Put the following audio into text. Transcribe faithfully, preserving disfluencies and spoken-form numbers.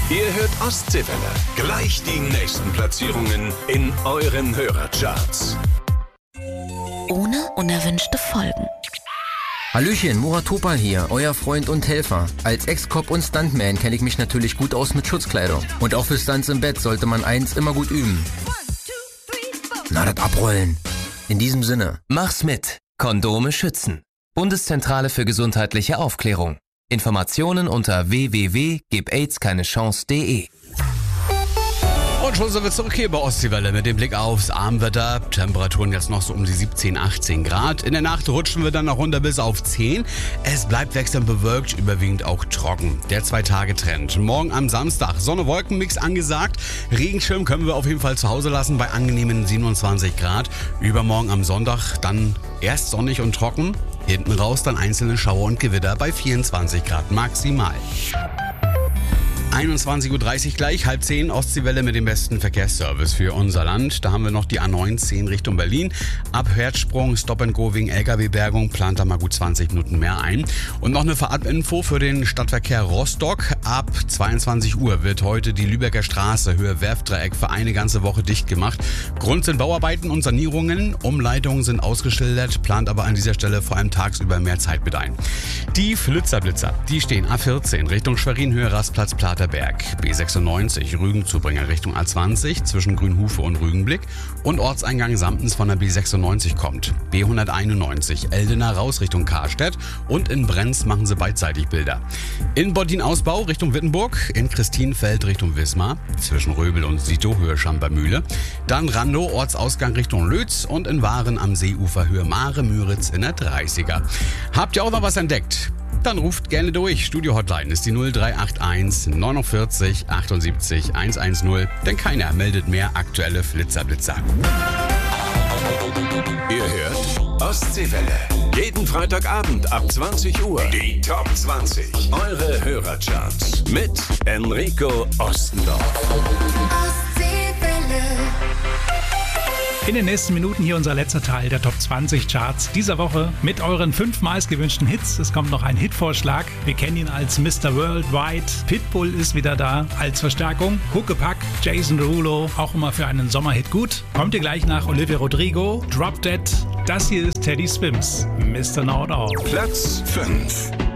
Ihr hört Ostseewelle. Gleich die nächsten Platzierungen in euren Hörercharts. Ohne unerwünschte Folgen. Hallöchen, Murat Topal hier, euer Freund und Helfer. Als Ex-Cop und Stuntman kenne ich mich natürlich gut aus mit Schutzkleidung. Und auch für Stunts im Bett sollte man eins immer gut üben. Na, das Abrollen. In diesem Sinne. Mach's mit. Kondome schützen. Bundeszentrale für gesundheitliche Aufklärung. Informationen unter w w w punkt gib aids keine chance punkt de. Und schon sind wir zurück hier bei Ostseewelle mit dem Blick aufs Abendwetter. Temperaturen jetzt noch so um die siebzehn, achtzehn Grad. In der Nacht rutschen wir dann noch runter bis auf zehn. Es bleibt wechselnd bewölkt, überwiegend auch trocken. Der Zwei-Tage-Trend. Morgen am Samstag Sonne-Wolken-Mix angesagt. Regenschirm können wir auf jeden Fall zu Hause lassen bei angenehmen siebenundzwanzig Grad. Übermorgen am Sonntag dann erst sonnig und trocken. Hinten raus dann einzelne Schauer und Gewitter bei vierundzwanzig Grad maximal. einundzwanzig Uhr dreißig gleich, halb zehn, Ostseewelle mit dem besten Verkehrsservice für unser Land. Da haben wir noch die A neunzehn Richtung Berlin. Ab Herzsprung, Stop and Go wegen L K W-Bergung, plant da mal gut zwanzig Minuten mehr ein. Und noch eine Fahrtinfo für den Stadtverkehr Rostock. Ab zweiundzwanzig Uhr wird heute die Lübecker Straße, Höhe Werftdreieck, für eine ganze Woche dicht gemacht. Grund sind Bauarbeiten und Sanierungen. Umleitungen sind ausgeschildert, plant aber an dieser Stelle vor allem tagsüber mehr Zeit mit ein. Die Flitzerblitzer, die stehen A vierzehn Richtung Schwerin, Höhe Rastplatz Platerberg. B sechsundneunzig Rügenzubringer Richtung A zwanzig zwischen Grünhufe und Rügenblick und Ortseingang Samtens von der B sechsundneunzig kommt. B hunderteinundneunzig Eldener raus Richtung Karstedt und in Brenz machen sie beidseitig Bilder. In Bottinausbau Richtung Wittenburg, in Christinfeld Richtung Wismar, zwischen Röbel und Sito Höhe Schambermühle. Dann Randow Ortsausgang Richtung Lötz und in Waren am Seeufer Höhe Mare-Müritz in der dreißiger. Habt ihr auch noch was entdeckt? Dann ruft gerne durch. Studio-Hotline ist die null drei acht eins neunundvierzig achtundsiebzig hundertzehn, denn keiner meldet mehr aktuelle Flitzerblitzer. Ihr hört Ostseewelle. Jeden Freitagabend ab zwanzig Uhr. Die Top zwanzig. Eure Hörercharts. Mit Enrico Ostendorf. Ostseewelle. In den nächsten Minuten hier unser letzter Teil der Top zwanzig Charts dieser Woche mit euren fünf meistgewünschten Hits. Es kommt noch ein Hitvorschlag. Wir kennen ihn als Mister Worldwide. Pitbull ist wieder da als Verstärkung. Huckepack, Jason Derulo, auch immer für einen Sommerhit gut. Kommt ihr gleich nach Olivia Rodrigo, Drop Dead. Das hier ist Teddy Swims, Mister Know It All. Platz fünf.